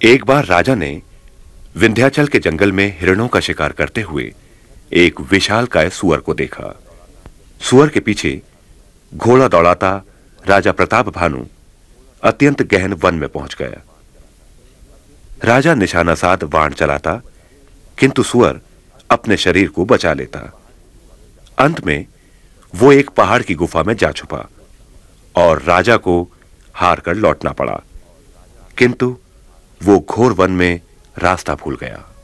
एक बार राजा ने विंध्याचल के जंगल में हिरणों का शिकार करते हुए एक विशालकाय सूअर को देखा। सूअर के पीछे घोड़ा दौड़ाता राजा प्रताप भानु अत्यंत गहन वन में पहुंच गया। राजा निशाना साध बाण चलाता, किंतु सूअर अपने शरीर को बचा लेता। अंत में वो एक पहाड़ की गुफा में जा छुपा और राजा को हार कर लौटना पड़ा, किंतु वो घोर वन में रास्ता भूल गया।